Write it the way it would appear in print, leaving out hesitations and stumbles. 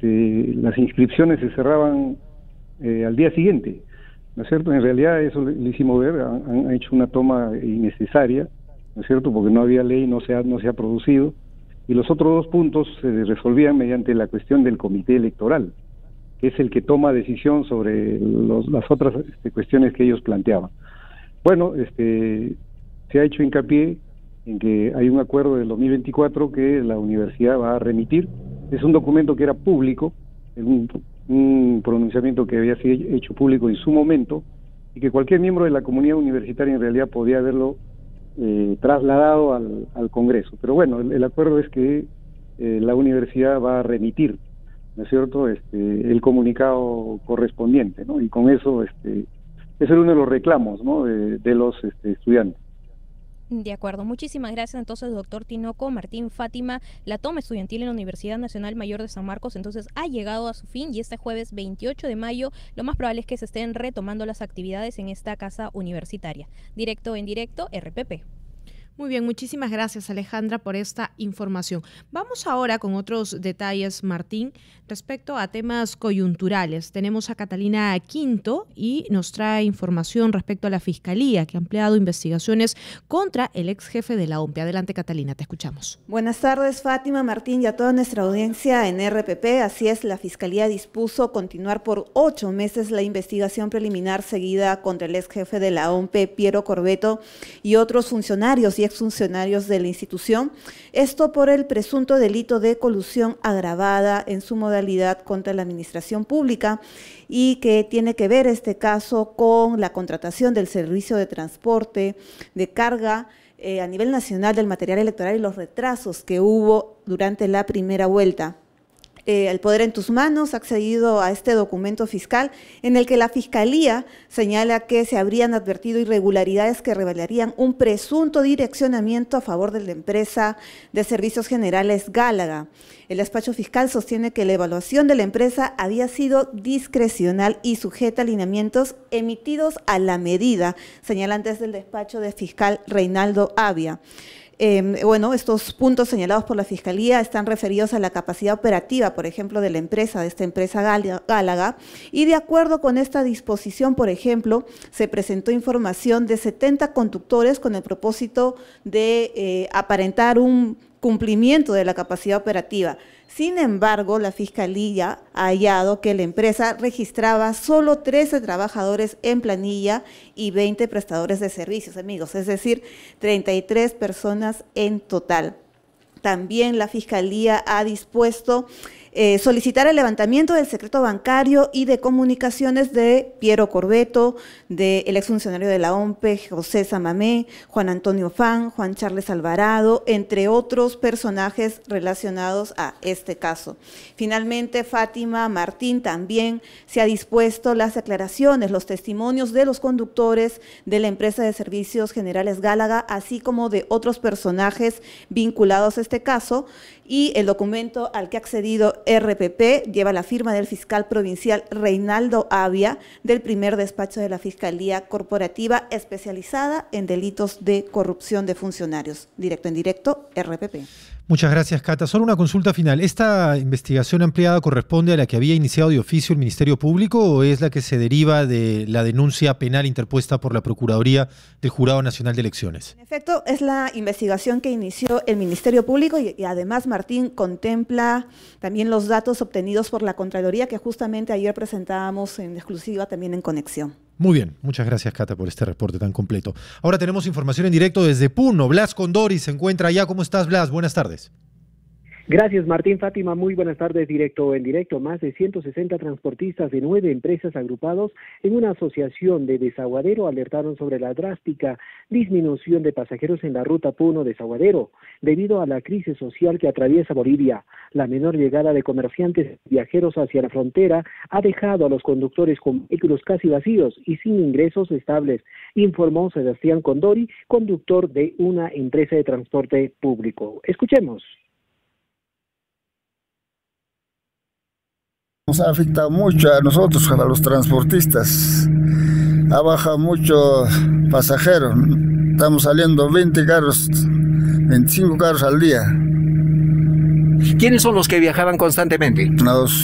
las inscripciones se cerraban al día siguiente, ¿no es cierto? En realidad eso le hicimos ver, han hecho una toma innecesaria, ¿no es cierto? Porque no había ley, no se ha producido, y los otros 2 puntos se resolvían mediante la cuestión del comité electoral, que es el que toma decisión sobre las otras cuestiones que ellos planteaban. Bueno, se ha hecho hincapié en que hay un acuerdo del 2024 que la universidad va a remitir. Es un documento que era público, un pronunciamiento que había sido hecho público en su momento, y que cualquier miembro de la comunidad universitaria en realidad podía haberlo trasladado al Congreso. Pero bueno, el acuerdo es que la universidad va a remitir, ¿no es cierto?, el comunicado correspondiente, ¿no? Y con eso, ese es uno de los reclamos, ¿no?, de los estudiantes. De acuerdo, muchísimas gracias entonces, doctor Tinoco. Martín, Fátima, la toma estudiantil en la Universidad Nacional Mayor de San Marcos entonces ha llegado a su fin, y este jueves 28 de mayo lo más probable es que se estén retomando las actividades en esta casa universitaria. Directo en directo, RPP. Muy bien, muchísimas gracias, Alejandra, por esta información. Vamos ahora con otros detalles, Martín, respecto a temas coyunturales. Tenemos a Catalina Quinto y nos trae información respecto a la Fiscalía, que ha ampliado investigaciones contra el ex jefe de la OMPE. Adelante, Catalina, te escuchamos. Buenas tardes, Fátima, Martín y a toda nuestra audiencia en RPP. Así es, la Fiscalía dispuso continuar por 8 meses la investigación preliminar seguida contra el ex jefe de la OMPE, Piero Corbeto, y otros funcionarios y exfuncionarios de la institución, esto por el presunto delito de colusión agravada en su modalidad contra la administración pública, y que tiene que ver este caso con la contratación del servicio de transporte de carga a nivel nacional del material electoral y los retrasos que hubo durante la primera vuelta. El Poder en tus manos ha accedido a este documento fiscal en el que la Fiscalía señala que se habrían advertido irregularidades que revelarían un presunto direccionamiento a favor de la empresa de servicios generales Gálaga. El despacho fiscal sostiene que la evaluación de la empresa había sido discrecional y sujeta a lineamientos emitidos a la medida, señalan desde el despacho del fiscal Reinaldo Avia. Bueno, estos puntos señalados por la Fiscalía están referidos a la capacidad operativa, por ejemplo, de esta empresa Gálaga, y de acuerdo con esta disposición, por ejemplo, se presentó información de 70 conductores con el propósito de aparentar un cumplimiento de la capacidad operativa. Sin embargo, la Fiscalía ha hallado que la empresa registraba solo 13 trabajadores en planilla y 20 prestadores de servicios, amigos, es decir, 33 personas en total. También la Fiscalía ha dispuesto solicitar el levantamiento del secreto bancario y de comunicaciones de Piero Corbeto, del exfuncionario de la OMPE, José Samamé, Juan Antonio Fan, Juan Charles Alvarado, entre otros personajes relacionados a este caso. Finalmente, Fátima, Martín, también se ha dispuesto las declaraciones, los testimonios de los conductores de la empresa de servicios generales Gálaga, así como de otros personajes vinculados a este caso, y el documento al que ha accedido RPP lleva la firma del fiscal provincial Reinaldo Avia del primer despacho de la Fiscalía Corporativa especializada en delitos de corrupción de funcionarios. Directo en directo, RPP. Muchas gracias, Cata. Solo una consulta final. ¿Esta investigación ampliada corresponde a la que había iniciado de oficio el Ministerio Público o es la que se deriva de la denuncia penal interpuesta por la Procuraduría del Jurado Nacional de Elecciones? En efecto, es la investigación que inició el Ministerio Público y además, Martín, contempla también los datos obtenidos por la Contraloría que justamente ayer presentábamos en exclusiva también en Conexión. Muy bien, muchas gracias, Cata, por este reporte tan completo. Ahora tenemos información en directo desde Puno. Blas Condori se encuentra allá. ¿Cómo estás, Blas? Buenas tardes. Gracias, Martín. Fátima, muy buenas tardes. Directo en directo, más de 160 transportistas de 9 empresas agrupados en una asociación de Desaguadero alertaron sobre la drástica disminución de pasajeros en la ruta Puno-Desaguadero debido a la crisis social que atraviesa Bolivia. La menor llegada de comerciantes y viajeros hacia la frontera ha dejado a los conductores con vehículos casi vacíos y sin ingresos estables, informó Sebastián Condori, conductor de una empresa de transporte público. Escuchemos. Nos ha afectado mucho a nosotros, a los transportistas. Ha bajado mucho pasajeros. Estamos saliendo 20 carros, 25 carros al día. ¿Quiénes son los que viajaban constantemente? Los